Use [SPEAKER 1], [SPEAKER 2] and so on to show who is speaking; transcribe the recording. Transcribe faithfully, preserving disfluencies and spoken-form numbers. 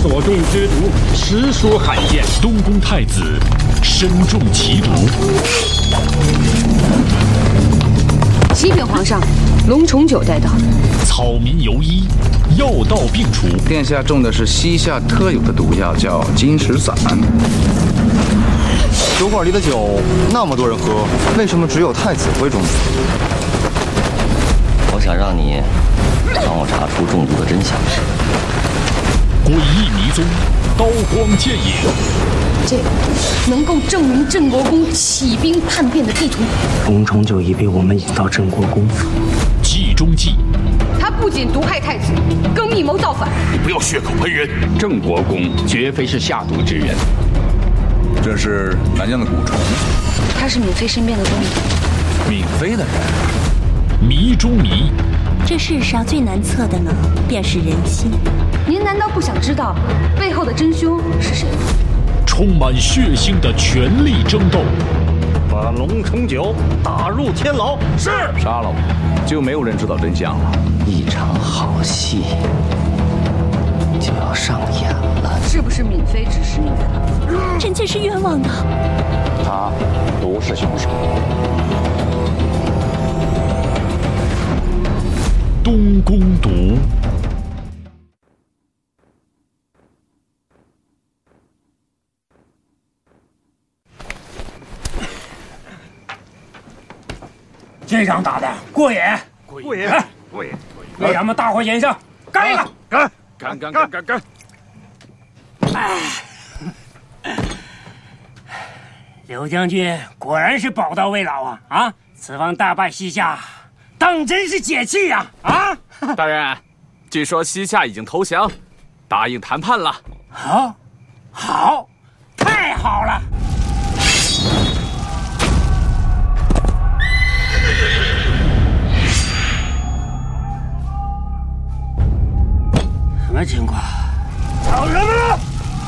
[SPEAKER 1] 所中之毒，实属罕见。
[SPEAKER 2] 东宫太子身中奇毒。
[SPEAKER 3] 启禀皇上，龙重九带到。
[SPEAKER 2] 草民游医，药到病除。
[SPEAKER 4] 殿下中的是西夏特有的毒药，叫金石散。
[SPEAKER 5] 酒馆里的酒那么多人喝，为什么只有太子会中毒？
[SPEAKER 6] 我想让你帮我查出中毒的真相。
[SPEAKER 2] 诡异迷踪，刀光剑影。
[SPEAKER 3] 这个能够证明镇国公起兵叛变的地图。
[SPEAKER 7] 龙重九已被我们引到镇国公府。
[SPEAKER 2] 计中计。
[SPEAKER 3] 他不仅毒害太子，更密谋造反。
[SPEAKER 8] 你不要血口喷人！
[SPEAKER 1] 郑国公绝非是下毒之人。
[SPEAKER 4] 这是南疆的蛊虫。
[SPEAKER 3] 他是闵妃身边的宫女。
[SPEAKER 4] 闵妃的人。
[SPEAKER 2] 迷中迷。
[SPEAKER 9] 这世上最难测的呢，便是人心。
[SPEAKER 3] 您难道不想知道背后的真凶是谁吗？
[SPEAKER 2] 充满血腥的权力争斗。
[SPEAKER 1] 把龙重九打入天牢。
[SPEAKER 4] 是。杀了我，就没有人知道真相了。
[SPEAKER 6] 一场好戏就要上演了。
[SPEAKER 3] 是不是闵妃指使你的？
[SPEAKER 9] 臣妾是冤枉的。
[SPEAKER 1] 他不是凶手。
[SPEAKER 2] 东宫毒。
[SPEAKER 10] 这仗打的过瘾，
[SPEAKER 8] 过瘾，过瘾！
[SPEAKER 10] 为咱们大伙眼下干一个，
[SPEAKER 8] 干干干干干干！
[SPEAKER 10] 哎，刘将军果然是宝刀未老啊！啊，此番大败西夏，当真是解气呀！啊，
[SPEAKER 11] 大人，据说西夏已经投降，答应谈判了。
[SPEAKER 10] 好，好，太好了！什么情况？
[SPEAKER 8] 找人了！